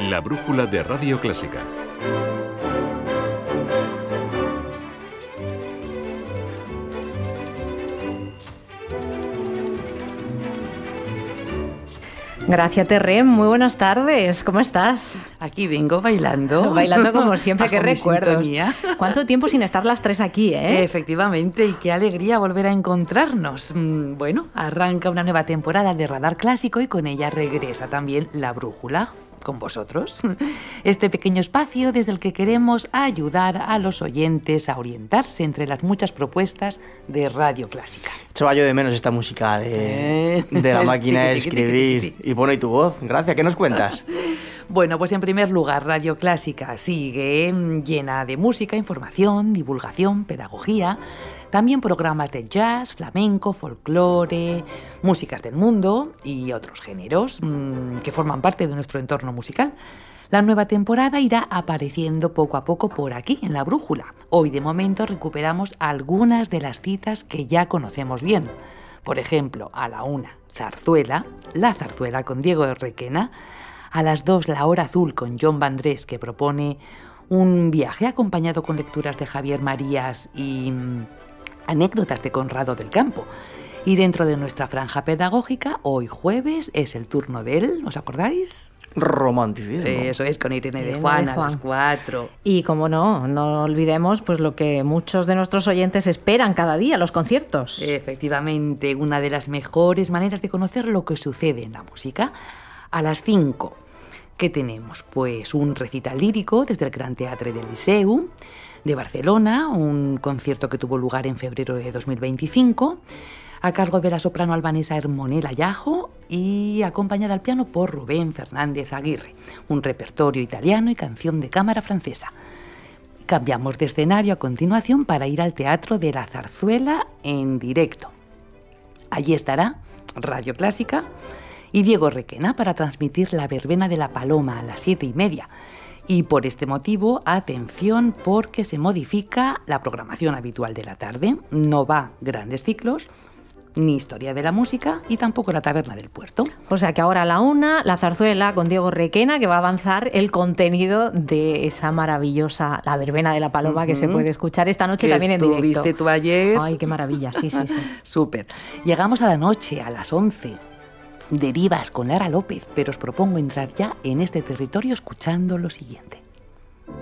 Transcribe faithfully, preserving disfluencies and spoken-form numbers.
La brújula de Radio Clásica. Gracias, Terrén. Muy buenas tardes. ¿Cómo estás? Aquí vengo bailando. Bailando como siempre, qué recuerdos. Sintonía. ¿Cuánto tiempo sin estar las tres aquí, eh? Efectivamente, y qué alegría volver a encontrarnos. Bueno, arranca una nueva temporada de Radar Clásico y con ella regresa también La Brújula, con vosotros. Este pequeño espacio desde el que queremos ayudar a los oyentes a orientarse entre las muchas propuestas de Radio Clásica. Echaba yo de menos esta música de, eh. de la máquina de escribir. Y bueno, ¿y tu voz? Gracias, ¿qué nos cuentas? Bueno, pues en primer lugar, Radio Clásica sigue llena de música, información, divulgación, pedagogía. También programas de jazz, flamenco, folclore, músicas del mundo y otros géneros mmm, que forman parte de nuestro entorno musical. La nueva temporada irá apareciendo poco a poco por aquí, en La Brújula. Hoy, de momento, recuperamos algunas de las citas que ya conocemos bien. Por ejemplo, a la una, Zarzuela, La Zarzuela con Diego Requena. A las dos, La Hora Azul con John Vandrés, que propone un viaje acompañado con lecturas de Javier Marías y mmm, anécdotas de Conrado del Campo. Y dentro de nuestra franja pedagógica, hoy jueves es el turno de él, ¿os acordáis? Romanticismo. Eso es, con Irene de Juan, a las cuatro. Y como no, no olvidemos pues lo que muchos de nuestros oyentes esperan cada día, los conciertos. Efectivamente, una de las mejores maneras de conocer lo que sucede en la música. A las cinco, ¿qué tenemos? Pues un recital lírico desde el Gran Teatre del Liceu de Barcelona, un concierto que tuvo lugar en febrero de dos mil veinticinco, a cargo de la soprano albanesa Hermonela Yajo y acompañada al piano por Rubén Fernández Aguirre, un repertorio italiano y canción de cámara francesa. Cambiamos de escenario a continuación para ir al Teatro de la Zarzuela en directo. Allí estará Radio Clásica y Diego Requena para transmitir la verbena de la Paloma a las siete y media. Y por este motivo, atención, porque se modifica la programación habitual de la tarde. No va Grandes Ciclos, ni Historia de la Música y tampoco La Taberna del Puerto. O sea que ahora a la una, La Zarzuela con Diego Requena, que va a avanzar el contenido de esa maravillosa La Verbena de la Paloma, uh-huh, que se puede escuchar esta noche también en directo. ¿Estuviste tú ayer? Ay, qué maravilla, sí, sí, sí. Súper. Llegamos a la noche, a las once. Derivas con Lara López, pero os propongo entrar ya en este territorio escuchando lo siguiente.